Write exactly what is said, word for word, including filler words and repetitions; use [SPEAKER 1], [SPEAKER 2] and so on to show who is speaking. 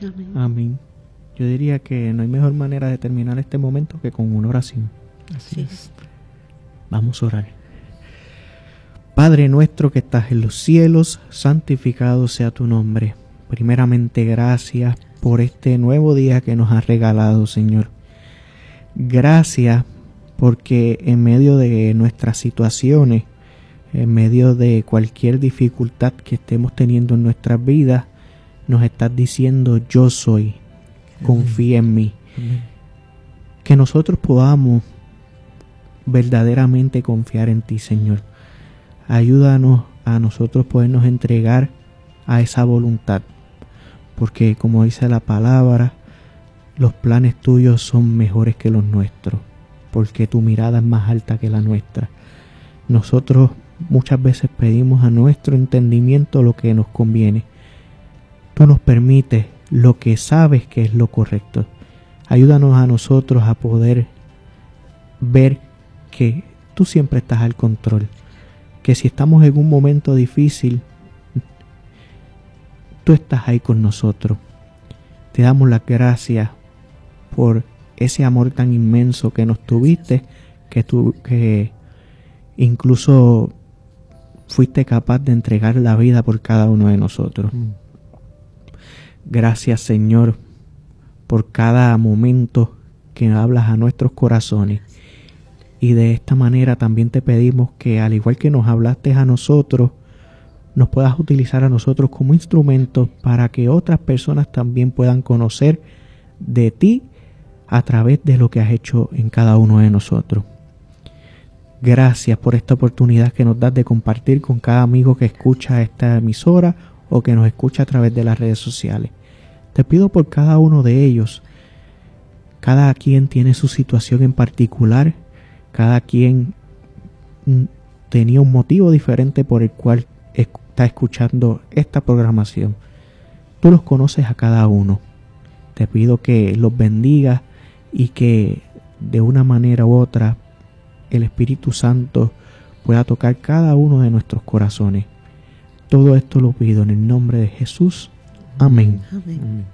[SPEAKER 1] Amén.
[SPEAKER 2] Amén. Yo diría que no hay mejor manera de terminar este momento que con una oración.
[SPEAKER 1] Así es.
[SPEAKER 2] Vamos a orar. Padre nuestro que estás en los cielos, santificado sea tu nombre. Primeramente, gracias por este nuevo día que nos has regalado, Señor. Gracias porque en medio de nuestras situaciones, en medio de cualquier dificultad que estemos teniendo en nuestras vidas, nos estás diciendo: yo soy, confía en mí.
[SPEAKER 3] Amén.
[SPEAKER 2] Que nosotros podamos verdaderamente confiar en ti, Señor. Ayúdanos a nosotros podernos entregar a esa voluntad, porque como dice la palabra, los planes tuyos son mejores que los nuestros, porque tu mirada es más alta que la nuestra. Nosotros muchas veces pedimos a nuestro entendimiento lo que nos conviene. Tú nos permites lo que sabes que es lo correcto. Ayúdanos a nosotros a poder ver que tú siempre estás al control, que si estamos en un momento difícil, tú estás ahí con nosotros. Te damos las gracias por ese amor tan inmenso que nos tuviste, que tú que incluso fuiste capaz de entregar la vida por cada uno de nosotros.
[SPEAKER 3] Mm.
[SPEAKER 2] Gracias, Señor, por cada momento que hablas a nuestros corazones. Y de esta manera también te pedimos que, al igual que nos hablaste a nosotros, nos puedas utilizar a nosotros como instrumentos para que otras personas también puedan conocer de ti a través de lo que has hecho en cada uno de nosotros. Gracias por esta oportunidad que nos das de compartir con cada amigo que escucha esta emisora o que nos escucha a través de las redes sociales. Te pido por cada uno de ellos. Cada quien tiene su situación en particular. Cada quien tenía un motivo diferente por el cual está escuchando esta programación. Tú los conoces a cada uno. Te pido que los bendigas y que de una manera u otra el Espíritu Santo pueda tocar cada uno de nuestros corazones. Todo esto lo pido en el nombre de Jesús. Amén.
[SPEAKER 1] Amén.
[SPEAKER 3] Amén.